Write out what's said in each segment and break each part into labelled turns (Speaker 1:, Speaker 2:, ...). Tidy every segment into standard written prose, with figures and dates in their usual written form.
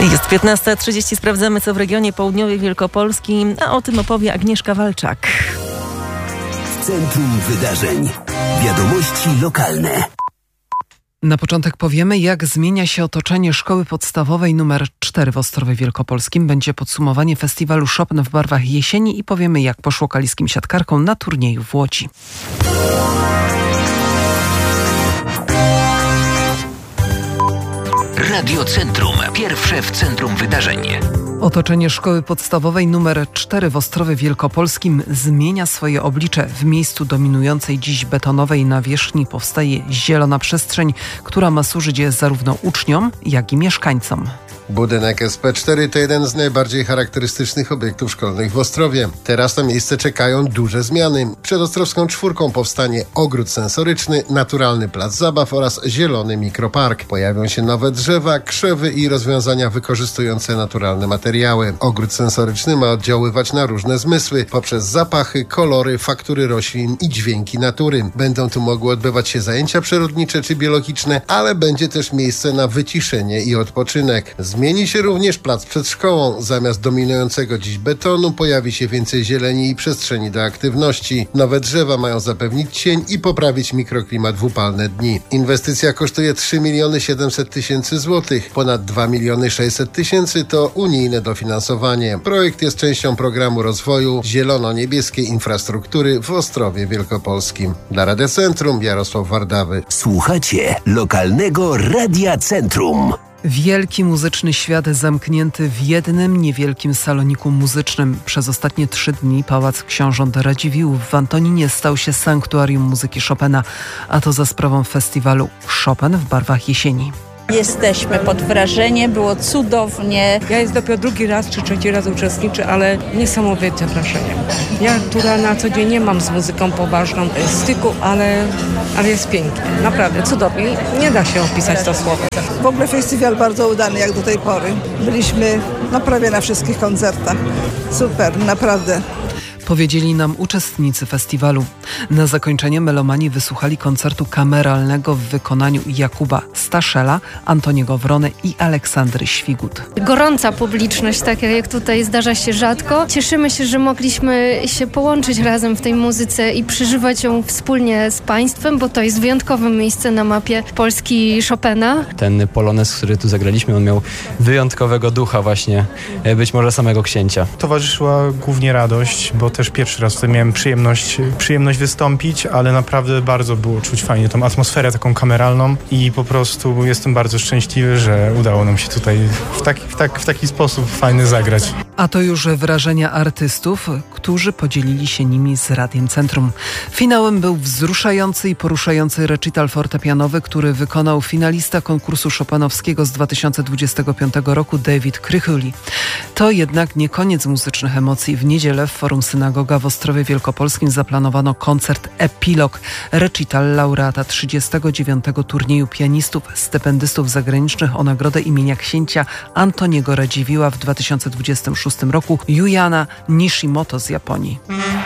Speaker 1: Jest 15:30, sprawdzamy co w regionie południowej Wielkopolski, a o tym opowie Agnieszka Walczak.
Speaker 2: W centrum wydarzeń. Wiadomości lokalne.
Speaker 3: Na początek powiemy, jak zmienia się otoczenie szkoły podstawowej nr 4 w Ostrowie Wielkopolskim. Będzie podsumowanie festiwalu Chopin w barwach jesieni i powiemy, jak poszło kaliskim siatkarkom na turnieju w Łodzi.
Speaker 2: Radio Centrum. Pierwsze w centrum wydarzeń.
Speaker 3: Otoczenie szkoły podstawowej nr 4 w Ostrowie Wielkopolskim zmienia swoje oblicze. W miejscu dominującej dziś betonowej nawierzchni powstaje zielona przestrzeń, która ma służyć zarówno uczniom, jak i mieszkańcom.
Speaker 4: Budynek SP4 to jeden z najbardziej charakterystycznych obiektów szkolnych w Ostrowie. Teraz na miejsce czekają duże zmiany. Przed Ostrowską Czwórką powstanie ogród sensoryczny, naturalny plac zabaw oraz zielony mikropark. Pojawią się nowe drzewa, krzewy i rozwiązania wykorzystujące naturalne materiały. Ogród sensoryczny ma oddziaływać na różne zmysły poprzez zapachy, kolory, faktury roślin i dźwięki natury. Będą tu mogły odbywać się zajęcia przyrodnicze czy biologiczne, ale będzie też miejsce na wyciszenie i odpoczynek. Zmieni się również plac przed szkołą. Zamiast dominującego dziś betonu pojawi się więcej zieleni i przestrzeni do aktywności. Nowe drzewa mają zapewnić cień i poprawić mikroklimat w upalne dni. Inwestycja kosztuje 3 700 000 złotych. Ponad 2 600 000 to unijne dofinansowanie. Projekt jest częścią programu rozwoju zielono-niebieskiej infrastruktury w Ostrowie Wielkopolskim. Dla Radia Centrum Jarosław Wardawy.
Speaker 2: Słuchacie lokalnego Radia Centrum.
Speaker 3: Wielki muzyczny świat zamknięty w jednym niewielkim saloniku muzycznym. Przez ostatnie 3 dni Pałac Książąt Radziwiłłów w Antoninie stał się sanktuarium muzyki Chopina, a to za sprawą festiwalu Chopin w barwach jesieni.
Speaker 5: Jesteśmy pod wrażeniem, było cudownie.
Speaker 6: Ja jest dopiero drugi raz czy trzeci raz uczestniczę, ale niesamowite wrażenie. Ja, która na co dzień nie mam z muzyką poważną styku, ale jest pięknie. Naprawdę cudownie. Nie da się opisać to słowem.
Speaker 7: W ogóle festiwal bardzo udany jak do tej pory. Byliśmy prawie na wszystkich koncertach. Super, naprawdę.
Speaker 3: Powiedzieli nam uczestnicy festiwalu. Na zakończenie melomani wysłuchali koncertu kameralnego w wykonaniu Jakuba Staszela, Antoniego Wrony i Aleksandry Świgut.
Speaker 8: Gorąca publiczność, tak jak tutaj zdarza się rzadko. Cieszymy się, że mogliśmy się połączyć razem w tej muzyce i przeżywać ją wspólnie z państwem, bo to jest wyjątkowe miejsce na mapie Polski Chopina.
Speaker 9: Ten polonez, który tu zagraliśmy, on miał wyjątkowego ducha właśnie, być może samego księcia.
Speaker 10: Towarzyszyła głównie radość, bo też pierwszy raz tutaj miałem przyjemność wystąpić, ale naprawdę bardzo było czuć fajnie tą atmosferę taką kameralną i po prostu jestem bardzo szczęśliwy, że udało nam się tutaj w taki sposób fajny zagrać.
Speaker 3: A to już wrażenia artystów, którzy podzielili się nimi z Radiem Centrum. Finałem był wzruszający i poruszający recital fortepianowy, który wykonał finalista konkursu chopinowskiego z 2025 roku David Krychuli. To jednak nie koniec muzycznych emocji. W niedzielę w Forum Synagoga w Ostrowie Wielkopolskim zaplanowano koncert Epilog, recital laureata 39. turnieju pianistów, stypendystów zagranicznych o nagrodę imienia księcia Antoniego Radziwiłła w 2026 roku Yuyana Nishimoto z Japonii.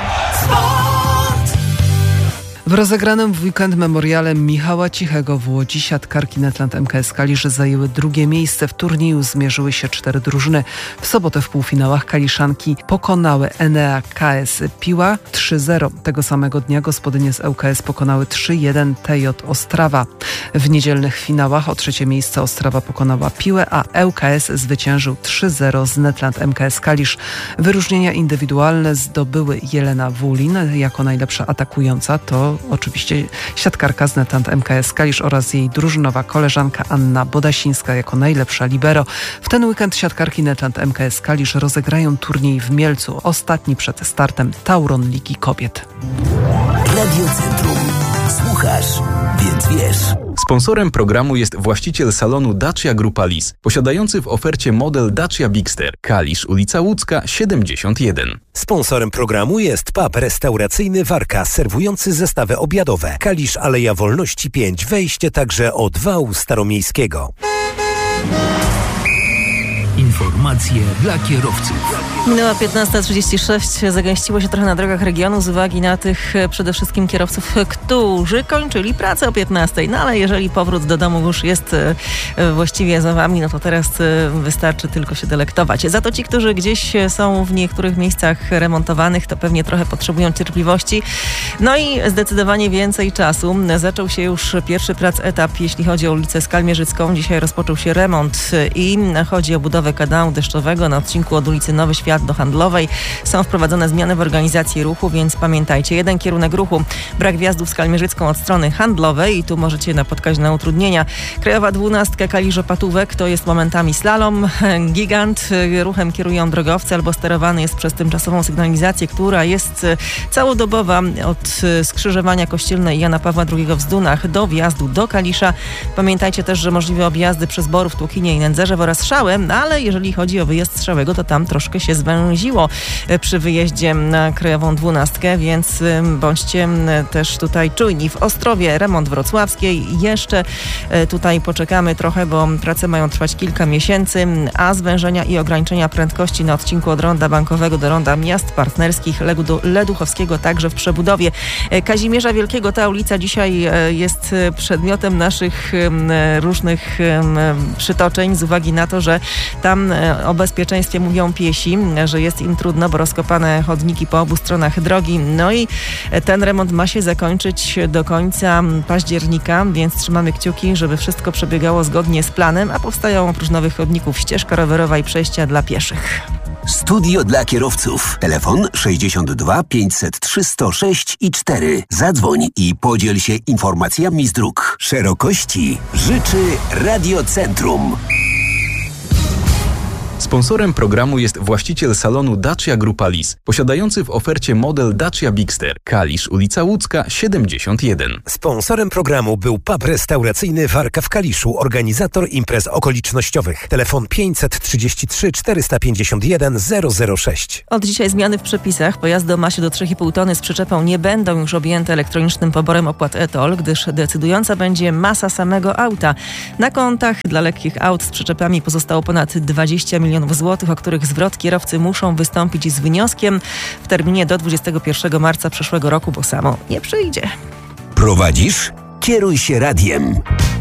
Speaker 3: W rozegranym w weekend memoriale Michała Cichego w Łodzi siatkarki Netland MKS Kalisz zajęły drugie miejsce. W turnieju zmierzyły się 4 drużyny. W sobotę w półfinałach kaliszanki pokonały Enea KS Piła 3-0. Tego samego dnia gospodynie z ŁKS pokonały 3-1 TJ Ostrawa. W niedzielnych finałach o 3. miejsce Ostrawa pokonała Piłę, a ŁKS zwyciężył 3-0 z Netland MKS Kalisz. Wyróżnienia indywidualne zdobyły Jelena Wulin jako najlepsza atakująca. To oczywiście siatkarka z Netland MKS Kalisz oraz jej drużynowa koleżanka Anna Bodasińska jako najlepsza libero. W ten weekend siatkarki Netland MKS Kalisz rozegrają turniej w Mielcu, ostatni przed startem Tauron Ligi Kobiet.
Speaker 2: Radio Centrum. Słuchasz, więc wiesz.
Speaker 11: Sponsorem programu jest właściciel salonu Dacia Grupa Lis, posiadający w ofercie model Dacia Bigster, Kalisz, ulica Łódzka, 71.
Speaker 2: Sponsorem programu jest pub restauracyjny Warka, serwujący zestawy obiadowe. Kalisz, Aleja Wolności 5, wejście także od wału staromiejskiego. Informacja. Informacje dla kierowców.
Speaker 1: Minęła 15:36. Zagęściło się trochę na drogach regionu z uwagi na tych przede wszystkim kierowców, którzy kończyli pracę o 15:00. No ale jeżeli powrót do domu już jest właściwie za wami, no to teraz wystarczy tylko się delektować. Za to ci, którzy gdzieś są w niektórych miejscach remontowanych, to pewnie trochę potrzebują cierpliwości. No i zdecydowanie więcej czasu. Zaczął się już pierwszy etap, jeśli chodzi o ulicę Skalmierzycką. Dzisiaj rozpoczął się remont i chodzi o budowę kanału deszczowego na odcinku od ulicy Nowy Świat do Handlowej. Są wprowadzone zmiany w organizacji ruchu, więc pamiętajcie, jeden kierunek ruchu, brak wjazdu w Skalmierzycką od strony Handlowej i tu możecie napotkać na utrudnienia. Krajowa 12 Kalisz-Opatówek to jest momentami slalom, gigant, ruchem kierują drogowcy albo sterowany jest przez tymczasową sygnalizację, która jest całodobowa od skrzyżowania Kościelnej Jana Pawła II w Zdunach do wjazdu do Kalisza. Pamiętajcie też, że możliwe objazdy przez Borów, Tłukinie i Nędzerze oraz Szałę, ale jeżeli chodzi o wyjazd z Szałego, to tam troszkę się zwęziło przy wyjeździe na Krajową 12, więc bądźcie też tutaj czujni. W Ostrowie remont wrocławskiej. Jeszcze tutaj poczekamy trochę, bo prace mają trwać kilka miesięcy, a zwężenia i ograniczenia prędkości na odcinku od Ronda Bankowego do Ronda Miast Partnerskich Leduchowskiego także w przebudowie. Kazimierza Wielkiego, ta ulica dzisiaj jest przedmiotem naszych różnych przytoczeń z uwagi na to, że tam o bezpieczeństwie mówią piesi, że jest im trudno, bo rozkopane chodniki po obu stronach drogi. No i ten remont ma się zakończyć do końca października, więc trzymamy kciuki, żeby wszystko przebiegało zgodnie z planem, a powstają oprócz nowych chodników ścieżka rowerowa i przejścia dla pieszych.
Speaker 2: Studio dla kierowców. Telefon 62 503 106 i 4. Zadzwoń i podziel się informacjami z dróg. Szerokości życzy Radiocentrum.
Speaker 11: Sponsorem programu jest właściciel salonu Dacia Grupa Lis, posiadający w ofercie model Dacia Bigster. Kalisz, ulica Łódzka, 71.
Speaker 2: Sponsorem programu był pub restauracyjny Warka w Kaliszu, organizator imprez okolicznościowych. Telefon 533 451 006.
Speaker 1: Od dzisiaj zmiany w przepisach. Pojazdy o masie do 3,5 tony z przyczepą nie będą już objęte elektronicznym poborem opłat e-TOLL, gdyż decydująca będzie masa samego auta. Na kontach dla lekkich aut z przyczepami pozostało ponad 20 milionów złotych, o których zwrot kierowcy muszą wystąpić z wnioskiem w terminie do 21 marca przyszłego roku, bo samo nie przyjdzie.
Speaker 2: Prowadzisz? Kieruj się radiem.